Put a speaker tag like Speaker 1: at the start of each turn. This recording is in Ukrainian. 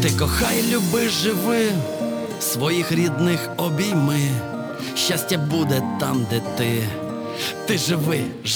Speaker 1: Ти кохай, люби, живи, своїх рідних обійми. Щастя буде там, де ти живи.